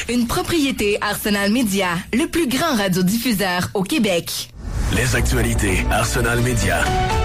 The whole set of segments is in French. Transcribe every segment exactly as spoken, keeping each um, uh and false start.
Une propriété Arsenal Média, le plus grand radiodiffuseur au Québec. Les actualités Arsenal Média.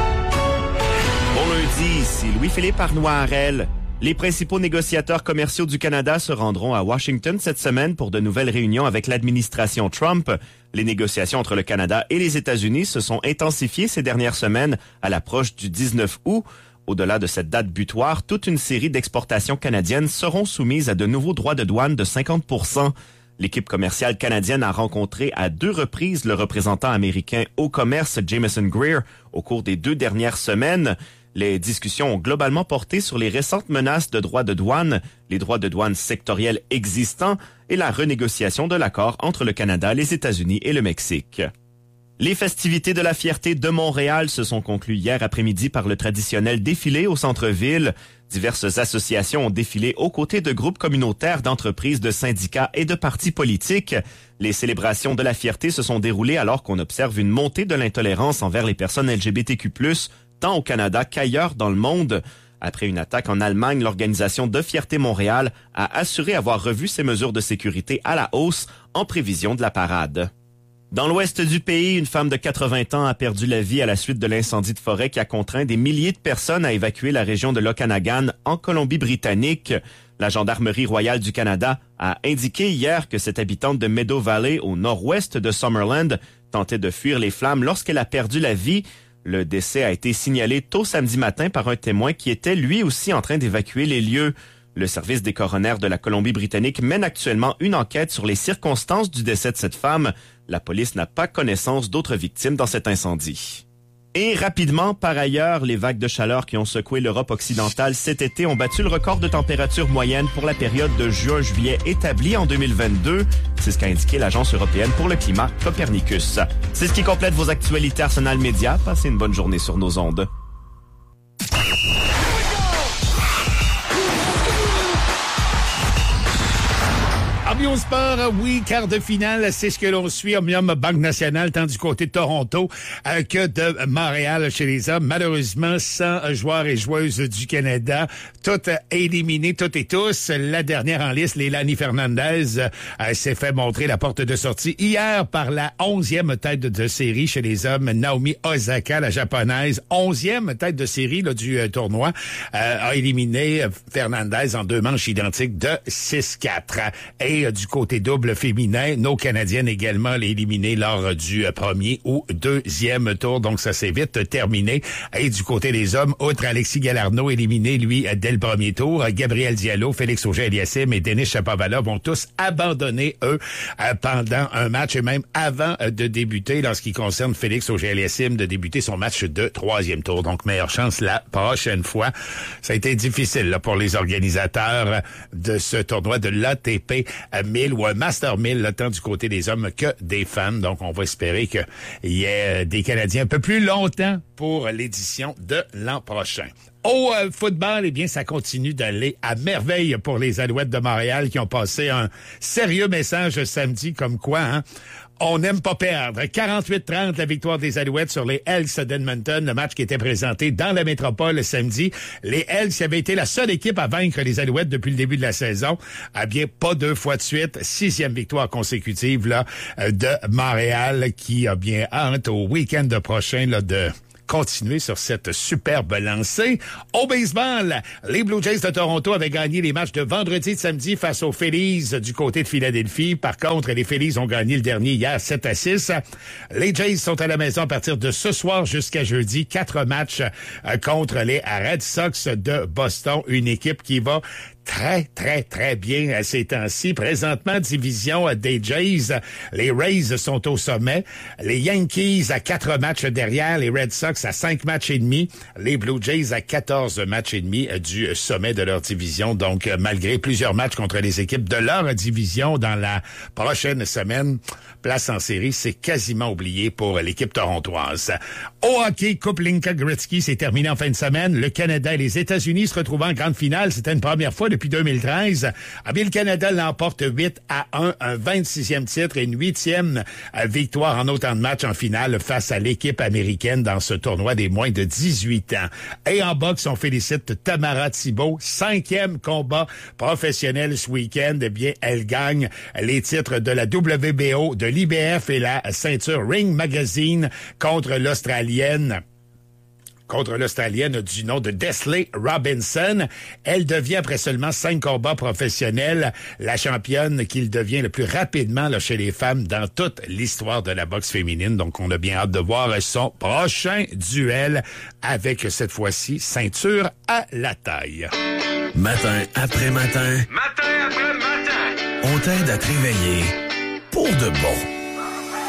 Bon lundi, ici Louis-Philippe Arnoirel. Les principaux négociateurs commerciaux du Canada se rendront à Washington cette semaine pour de nouvelles réunions avec l'administration Trump. Les négociations entre le Canada et les États-Unis se sont intensifiées ces dernières semaines à l'approche du dix-neuf août. Au-delà de cette date butoir, toute une série d'exportations canadiennes seront soumises à de nouveaux droits de douane de cinquante pour cent. L'équipe commerciale canadienne a rencontré à deux reprises le représentant américain au commerce Jameson Greer au cours des deux dernières semaines. Les discussions ont globalement porté sur les récentes menaces de droits de douane, les droits de douane sectoriels existants et la renégociation de l'accord entre le Canada, les États-Unis et le Mexique. Les festivités de la fierté de Montréal se sont conclues hier après-midi par le traditionnel défilé au centre-ville. Diverses associations ont défilé aux côtés de groupes communautaires, d'entreprises, de syndicats et de partis politiques. Les célébrations de la fierté se sont déroulées alors qu'on observe une montée de l'intolérance envers les personnes L G B T Q plus, tant au Canada qu'ailleurs dans le monde. Après une attaque en Allemagne, l'organisation de Fierté Montréal a assuré avoir revu ses mesures de sécurité à la hausse en prévision de la parade. Dans l'ouest du pays, une femme de quatre-vingts ans a perdu la vie à la suite de l'incendie de forêt qui a contraint des milliers de personnes à évacuer la région de l'Okanagan en Colombie-Britannique. La Gendarmerie royale du Canada a indiqué hier que cette habitante de Meadow Valley, au nord-ouest de Summerland, tentait de fuir les flammes lorsqu'elle a perdu la vie. Le décès a été signalé tôt samedi matin par un témoin qui était lui aussi en train d'évacuer les lieux. Le service des coronaires de la Colombie-Britannique mène actuellement une enquête sur les circonstances du décès de cette femme. La police n'a pas connaissance d'autres victimes dans cet incendie. Et rapidement, par ailleurs, les vagues de chaleur qui ont secoué l'Europe occidentale cet été ont battu le record de température moyenne pour la période de juin-juillet établie en deux mille vingt-deux. C'est ce qu'a indiqué l'Agence européenne pour le climat Copernicus. C'est ce qui complète vos actualités Arsenal Média. Passez une bonne journée sur nos ondes. Omnium Sport, oui, quart de finale, c'est ce que l'on suit. Omnium Banque Nationale, tant du côté de Toronto euh, que de Montréal chez les hommes. Malheureusement, cent joueurs et joueuses du Canada, toutes éliminées, toutes et tous. La dernière en liste, Leilani Fernandez, euh, s'est fait montrer la porte de sortie hier par la onzième tête de série chez les hommes, Naomi Osaka, la japonaise, onzième tête de série là, du euh, tournoi, euh, a éliminé Fernandez en deux manches identiques de six quatre. Et du côté double féminin, nos Canadiennes également l'éliminé lors du premier ou deuxième tour. Donc, ça s'est vite terminé. Et du côté des hommes, outre Alexis Galarneau, éliminé, lui, dès le premier tour, Gabriel Diallo, Félix Auger-Aliassime et Denis Chapovalov vont tous abandonner, eux, pendant un match et même avant de débuter, en ce qui concerne Félix Auger-Aliassime, de débuter son match de troisième tour. Donc, meilleure chance la prochaine fois. Ça a été difficile là, pour les organisateurs de ce tournoi de l'A T P mille ou un Master mille, là, tant du côté des hommes que des femmes. Donc, on va espérer qu'il y ait des Canadiens un peu plus longtemps pour l'édition de l'an prochain. Au euh, football, eh bien, ça continue d'aller à merveille pour les Alouettes de Montréal qui ont passé un sérieux message samedi comme quoi, hein, on n'aime pas perdre. quarante-huit trente, la victoire des Alouettes sur les Elks d'Edmonton, le match qui était présenté dans la métropole samedi. Les Elks avaient été la seule équipe à vaincre les Alouettes depuis le début de la saison. Eh bien, pas deux fois de suite. Sixième victoire consécutive là de Montréal qui a bien hâte au week-end prochain là de continuer sur cette superbe lancée. Au baseball, les Blue Jays de Toronto avaient gagné les matchs de vendredi et de samedi face aux Phillies du côté de Philadelphie. Par contre, les Phillies ont gagné le dernier hier sept à six. Les Jays sont à la maison à partir de ce soir jusqu'à jeudi. Quatre matchs contre les Red Sox de Boston. Une équipe qui va très, très, très bien à ces temps-ci. Présentement, division des Jays. Les Rays sont au sommet. Les Yankees à quatre matchs derrière. Les Red Sox à cinq matchs et demi. Les Blue Jays à quatorze matchs et demi du sommet de leur division. Donc, malgré plusieurs matchs contre les équipes de leur division dans la prochaine semaine, place en série, c'est quasiment oublié pour l'équipe torontoise. Au hockey, Coupe Linka Gretzky s'est terminé en fin de semaine. Le Canada et les États-Unis se retrouvent en grande finale. C'était une première fois depuis deux mille treize. Ah bien, le Canada l'emporte huit à un, un vingt-sixième titre et une huitième victoire en autant de matchs en finale face à l'équipe américaine dans ce tournoi des moins de dix-huit ans. Et en boxe, on félicite Tamara Thibault, cinquième combat professionnel ce week-end. Eh bien, elle gagne les titres de la W B O, de l'I B F et la ceinture Ring Magazine contre l'Australienne. contre l'Australienne du nom de Desley Robinson. Elle devient, après seulement cinq combats professionnels, la championne qu'il devient le plus rapidement là, chez les femmes dans toute l'histoire de la boxe féminine. Donc, on a bien hâte de voir son prochain duel avec, cette fois-ci, ceinture à la taille. Matin après matin. Matin après matin. On t'aide à te réveiller pour de bon.